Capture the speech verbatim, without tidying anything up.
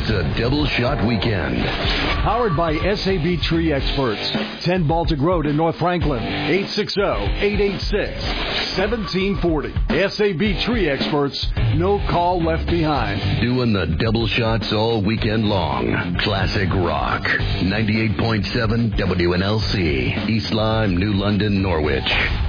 It's a double shot weekend. Powered by S A B Tree Experts. ten Baltic Road in North Franklin. eight six zero, eight eight six, one seven four zero. S A B Tree Experts. No call left behind. Doing the double shots all weekend long. Classic rock. ninety-eight point seven W N L C. East Lyme, New London, Norwich.